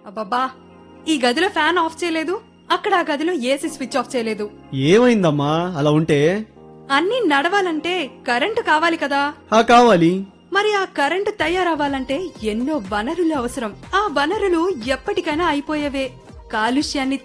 అబ్బబ్బా, ఈ గదిలో ఫ్యాన్ ఆఫ్ చేయలేదు, అక్కడ ఆ గదిలో ఏసీ స్విచ్ ఆఫ్ చేయలేదు. ఏమైందమ్మా అలా ఉంటే? అన్నీ నడవాలంటే కరెంటు కావాలి కదా. కావాలి. మరి ఆ కరెంటు తయారవ్వాలంటే ఎన్నో వనరులు అవసరం. ఆ వనరులు ఎప్పటికైనా అయిపోయేవే. కాలుష్యాన్ని